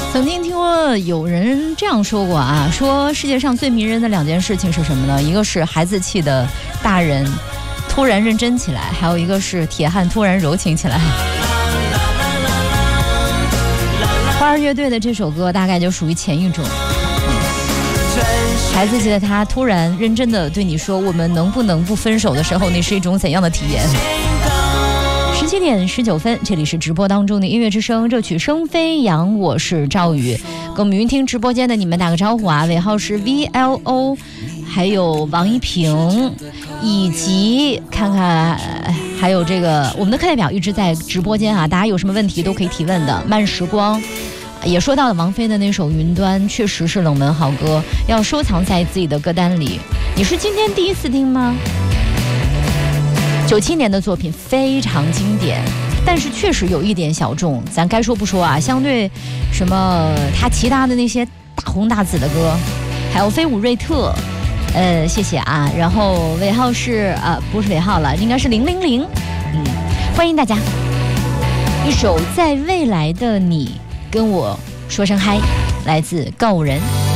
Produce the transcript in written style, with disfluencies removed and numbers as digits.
曾经听过有人这样说过啊，说世界上最迷人的2件事情是什么呢？一个是孩子气的大人突然认真起来，还有一个是铁汉突然柔情起来。花儿乐队的这首歌大概就属于前一种。孩子气的他突然认真的对你说我们能不能不分手的时候，那是一种怎样的体验？17点19分，这里是直播当中的音乐之声，这曲声飞扬，我是赵宇，跟我们云听直播间的你们打个招呼啊，尾号是 VLO， 还有王一平，以及看看还有这个我们的课代表一直在直播间啊，大家有什么问题都可以提问的。慢时光也说到了王菲的那首《云端》，确实是冷门好歌，要收藏在自己的歌单里。你是今天第一次听吗？97年的作品非常经典，但是确实有一点小众，咱该说不说啊。相对什么他其他的那些大红大紫的歌，还有飞舞瑞特，谢谢啊。然后尾号是不是尾号了，应该是000。欢迎大家，一首在未来的你跟我说声嗨，来自告人。